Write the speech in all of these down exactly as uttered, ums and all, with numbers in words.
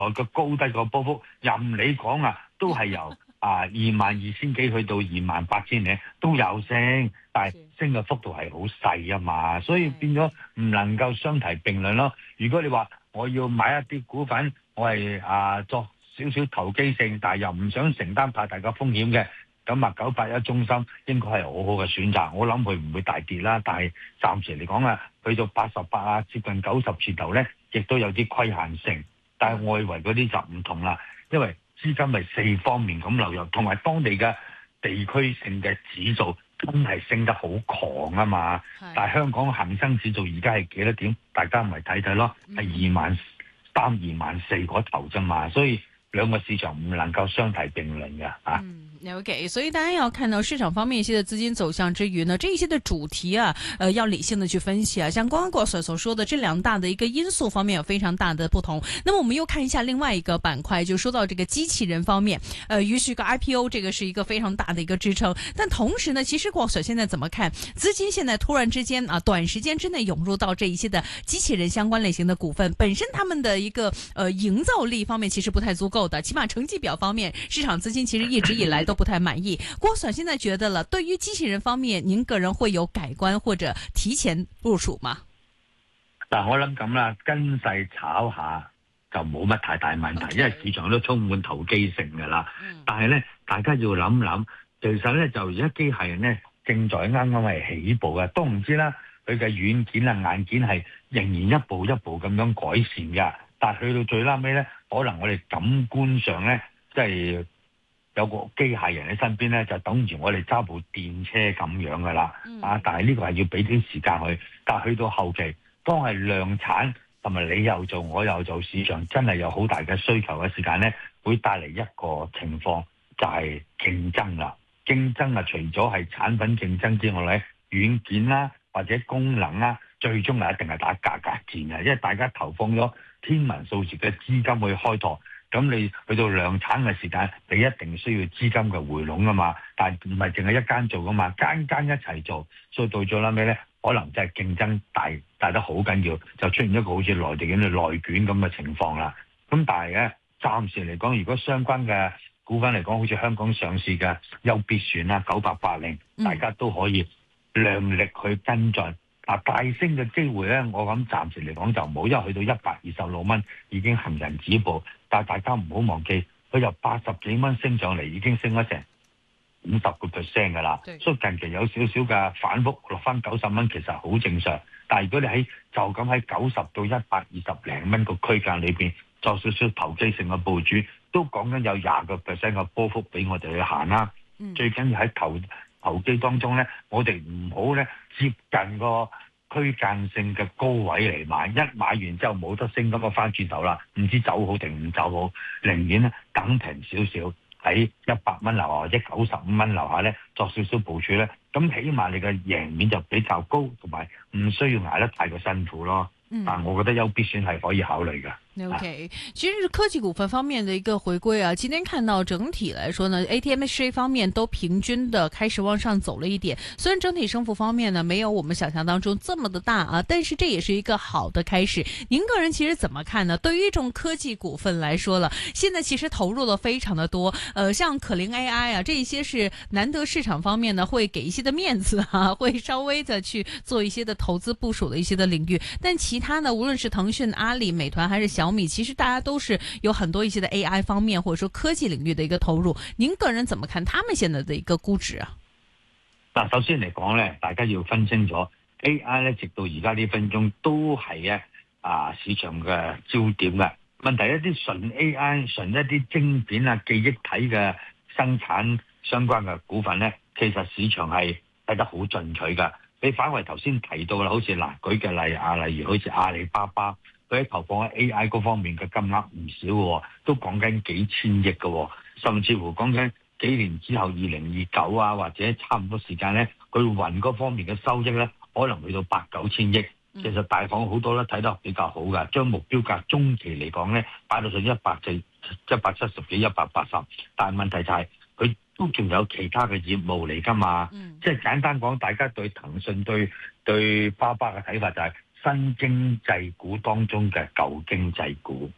個高低個波幅，任你講啊，都係由啊二萬二千幾去到二萬八千幾都有升，但係升嘅幅度係好細啊嘛，所以變咗唔能夠相提並論咯。如果你話我要買一啲股份，我係啊作少少投機性，但係又唔想承擔太大嘅風險嘅，咁啊九八一中心應該係好好嘅選擇。我諗佢唔會大跌啦，但係暫時嚟講啊，去到八十八啊，接近九十字頭咧，亦都有啲規限性。但係外圍嗰啲就唔同啦，因為資金係四方面咁流入，同埋當地嘅地區性嘅指數真係升得好狂啊嘛。但係香港恒生指數而家係幾多點？大家咪睇睇咯，係二萬三、二萬四嗰頭啫嘛，所以兩個市場唔能夠相提並論嘅啊。 嗯 OK， 所以大家要看到市場方面一些的資金走向之餘呢，這一些的主題啊，呃，要理性的去分析啊。像剛剛郭 Sir 所說的這兩大的一個因素方面有非常大的不同。那麼我們又看一下另外一個板塊，就說到這個機器人方面，呃，於是個 I P O 這個是一個非常大的一個支撐。但同時呢，其實郭 Sir 現在怎麼看資金現在突然之間啊，短時間之內湧入到這一些的機器人相關類型的股份，本身他們的一個呃營造力方面其實不太足夠的，起碼成績表方面，市場資金其實一直以來都不太滿意。郭 Sir 現在覺得了，對於機器人方面，您個人會有改觀或者提前部署嗎？ 嗱，我諗咁啦，跟勢炒下就冇乜太大問題，okay. 因為市場都充滿投機性噶啦。嗯、但係咧，大家要諗諗，其實咧就而家機械人咧正在啱啱係起步嘅，都唔知啦，佢嘅軟件啊硬件係仍然一步一步咁樣改善嘅。但係去到最拉尾咧，可能我哋感官上咧，即係有個機械人喺身邊咧，就等於我哋揸部電車咁樣噶啦。嗯、啊，但係呢個係要俾啲時間去。但係去到後期，當係量產同埋你又做我又做，市場真係有好大嘅需求嘅時間咧，會帶嚟一個情況就係競爭啦。競爭啊，除咗係產品競爭之外咧，軟件啦或者功能啦，最終係一定係打價格戰嘅，因為大家投放咗天文數字嘅資金去開拓，咁你去到量產嘅時間，你一定需要資金嘅回籠啊嘛。但係唔係淨係一間做噶嘛，間間一齊做，所以到咗後尾咧，可能真係競爭大大得好緊要，就出現一個好似內地咁嘅內卷咁嘅情況啦。咁但係咧，暫時嚟講，如果相關嘅股份嚟講，好似香港上市嘅優必選啊、九八八零，大家都可以量力去跟進。啊，大升嘅機會咧，我諗暫時嚟講就冇，因為去到一百二十六蚊已經行人止步。但係大家唔好忘記，佢由八十幾蚊升上嚟，已經升咗成五十個 percent 㗎啦。所以近期有少少嘅反覆，落翻九十蚊其實好正常。但係如果你喺就咁喺九十到一百二十零蚊個區間裏邊作少少投機性嘅部署，都講緊有廿個 percent 嘅波幅俾我哋去行啦。嗯、最緊要喺投投機當中咧，我哋唔好咧接近個區間性嘅高位嚟買，一買完之後冇得升咁啊翻轉頭啦，唔知走好定唔走好，寧願咧等平少少喺一百蚊樓下或者九十五蚊樓下咧作少少部署咧，咁起碼你嘅贏面就比較高，同埋唔需要捱得太過辛苦咯。嗯、但我覺得優必選係可以考慮嘅。 OK，其實科技股份方面的一個回歸啊，今天看到整體來說呢 ，A T M X J 方面都平均的開始往上走了一點。雖然整體升幅方面呢，沒有我們想象當中這麼的大啊，但是這也是一個好的開始。您個人其實怎麼看呢？對於這種科技股份來說了，現在其實投入了非常的多，呃，像可靈 A I 啊，這一些是難得市場方面呢會給一些的面子啊，會稍微的去做一些的投資部署的一些的領域。但其他呢，無論是騰訊、阿里、美團還是小米，其實大家都是有很多一些的 A I 方面或者說科技領域的一個投入。您個人怎麼看他們現在的一個估值啊？ 嗱，首先嚟講咧，大家要分清楚 A I 咧，直到而家呢分鐘都係咧啊市場嘅焦點嘅。問題一啲純 A I、純一啲晶片啊、記憶體嘅生產相關嘅股份咧，其實市場係睇得好進取㗎。你反為頭先提到啦，好似嗱舉嘅例啊，例如好似阿里巴巴，佢喺投放喺 A I 嗰方面嘅金額唔少嘅，都講緊幾千億嘅，甚至乎講緊幾年之後二零二九啊，或者差唔多時間咧，佢雲嗰方面嘅收益咧，可能去到八九千億。其實大行好多咧睇得比較好㗎，將目標價中期嚟講咧擺到上一百四、一百七十幾、一百八十，但係問題就係、是。佢都仲有其他嘅業務嚟㗎嘛？嗯、即係簡單講，大家對騰訊對對巴巴嘅睇法就係新經濟股當中嘅舊經濟股。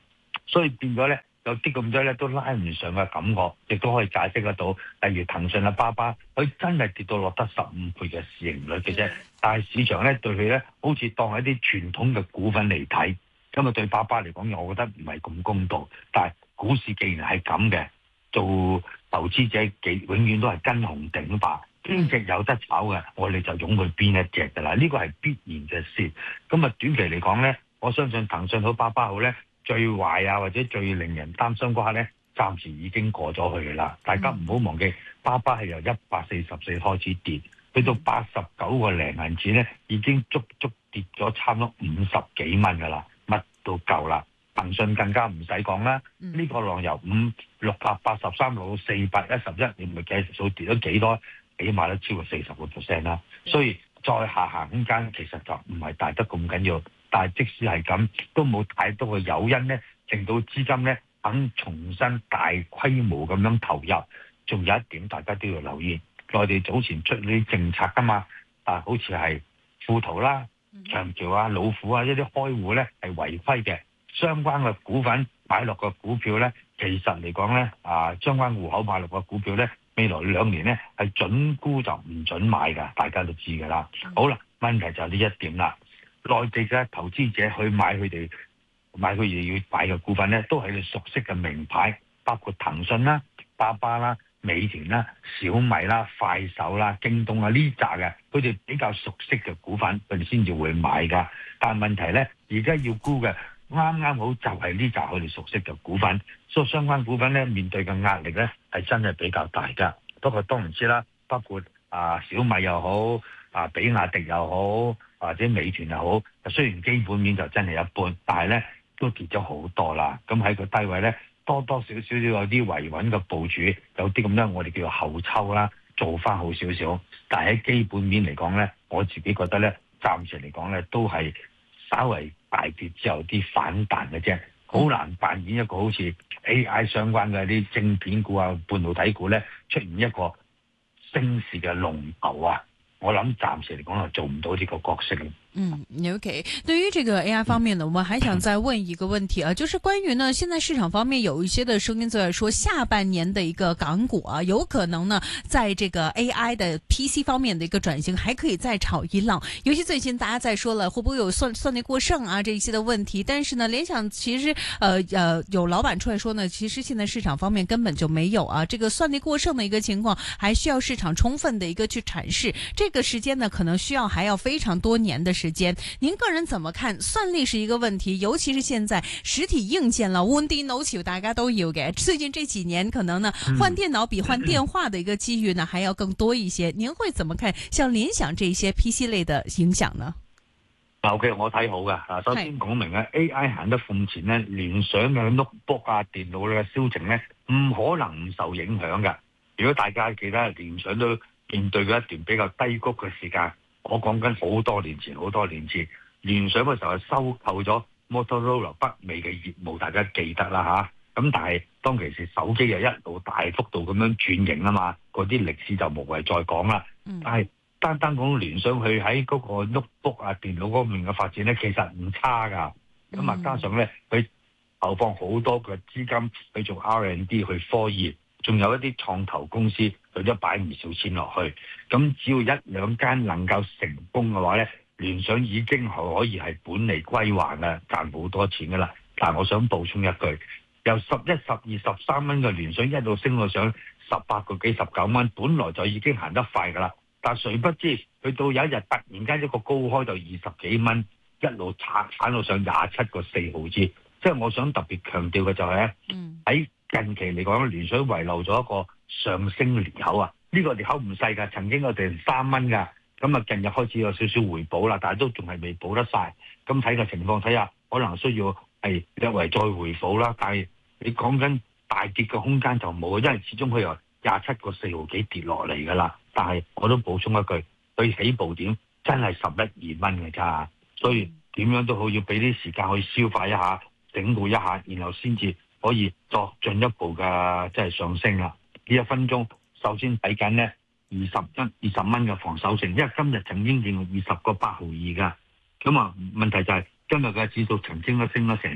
所以變咗咧有啲咁多咧都拉唔上嘅感覺，亦都可以解釋得到。例如騰訊啊、巴巴，佢真係跌到落得十五倍嘅市盈率嘅啫，但係市場咧對佢咧好似當係一啲傳統嘅股份嚟睇，咁啊對巴巴嚟講，我覺得唔係咁公道。但係股市既然係咁嘅，做投資者幾永遠都係跟紅頂白。邊隻有得炒嘅，我哋就湧去邊一隻㗎啦。呢個係必然嘅事。咁啊，短期嚟講咧，我相信騰訊好、巴巴好咧，最壞啊或者最令人擔心嗰刻咧，暫時已經過咗去㗎啦。大家唔好忘記，巴巴係由一百四十四開始跌，去到八十九個零銀錢咧，已經足足跌咗差唔多五十幾蚊㗎啦，乜都夠啦。騰訊更加唔使講啦，呢、嗯、個浪由五六百八十三到四百一十一，你唔係計數跌咗幾多？起碼都超過四十個 percent 啦，所以再下行空間其實就唔係大得咁緊要。但係即使係咁，都冇太多嘅誘因咧，令到資金咧肯重新大規模咁樣投入。仲有一點大家都要留意，內地早前出呢啲政策噶嘛，啊，好似係富途啦、長橋啊、老虎啊一啲開戶咧係違規嘅，相關嘅股份買落個股票咧，其實嚟講咧啊，相關戶口買落個股票咧。未來兩年咧係準沽就唔準買㗎，大家都知㗎啦。好啦，問題就係呢一點啦。內地嘅投資者去買佢哋買佢哋要買嘅股份咧，都係你熟悉嘅名牌，包括騰訊啦、巴巴啦、美團啦、小米啦、快手啦、京東啊呢扎嘅，佢哋比較熟悉嘅股份，佢哋先至會買㗎。但係問題咧，而家要沽嘅啱啱好就係呢扎佢哋熟悉嘅股份，所以相關股份咧面對嘅壓力咧係真係比較大㗎。不過當然知啦，包括啊小米又好，啊比亞迪又好，或者美團又好，雖然基本面就真係一般，但係咧都跌咗好多啦。咁喺個低位咧，多多少少都有啲維穩嘅部署，有啲咁樣我哋叫做後抽啦，做翻好少少。但係喺基本面嚟講咧，我自己覺得咧，暫時嚟講咧都係稍為大跌之後啲反彈嘅啫，好難扮演一個好似 A I 相關嘅啲晶片股啊、半導體股咧出現一個升市嘅龍頭啊！我諗暫時嚟講係做唔到呢個角色。 嗯 ，OK。對於這個 A I 方面呢，我們還想再問一個問題啊，就是關於呢，現在市場方面有一些的聲音在說，下半年的一個港股啊，有可能呢，在這個 A I 的 P C 方面的一個轉型，還可以再炒一浪。尤其最近大家在說了，會不會有算算力過剩啊，這一些的問題。但是呢，聯想其實，呃呃，有老闆出來說呢，其實現在市場方面根本就沒有啊，這個算力過剩的一個情況，還需要市場充分的一個去闡釋。這個時間呢，可能需要還要非常多年的時間。您個人怎麼看？算力是一個問題，尤其是現在實體硬件了，換電腦潮大家都有嘅。最近這幾年，可能呢換電腦比換電話的一個機遇呢還要更多一些。您會怎麼看？像聯想這些 P C 類的影響呢？ 嗱，OK，我睇好嘅。啊，首先講明咧 ，A I 行得咁前咧，聯想嘅 notebook 啊、電腦嘅銷情咧，唔可能唔受影響嘅。如果大家記得聯想都面對過一段比較低谷嘅時間。我講緊好多年前，好多年前，聯想嗰時候係收購咗 Motorola 北美嘅業務，大家記得啦吓。咁但係當其時手機又一路大幅度咁樣轉型啊嘛，嗰啲歷史就無謂再講啦。嗯、但係單單講聯想佢喺嗰個 notebook 啊電腦嗰面嘅發展咧，其實唔差㗎。咁啊、嗯、加上咧，佢投放好多嘅資金去做 R and D 去科研。仲有一啲創投公司，佢都擺唔少錢落去。咁只要一兩間能夠成功嘅話咧，聯想已經係可以係本利歸還啦，賺好多錢噶啦。但係我想補充一句，由十一、十二、十三蚊嘅聯想一路升到上十八個幾、十九蚊，本來就已經行得快噶啦。但係誰不知去到有一日突然間一個高開到二十幾蚊，一路鏟鏟到上廿七個四毫紙。即係我想特別強調嘅就係咧，喺、嗯近期嚟講，聯想遺漏咗一個上升裂口啊！呢、這個裂口唔細㗎，曾經有成三蚊㗎。咁啊，近日開始有少少回補啦，但係都仲係未補得晒。咁睇個情況睇下，可能需要係略為再回補啦。但係你講緊大跌嘅空間就冇，因為始終佢由廿七個四毫幾跌落嚟㗎啦。但係我都補充一句，佢起步點真係十一二蚊㗎咋，所以點樣都好要俾啲時間去消化一下、整固一下，然後先至可以作進一步嘅即係上升啦！呢一分鐘首先睇緊呢二十一二十蚊嘅防守性，因為今日曾經見二十個八毫二噶。咁啊問題就係、是、今日嘅指數曾經都升咗成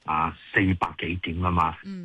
啊四百幾點啊嘛。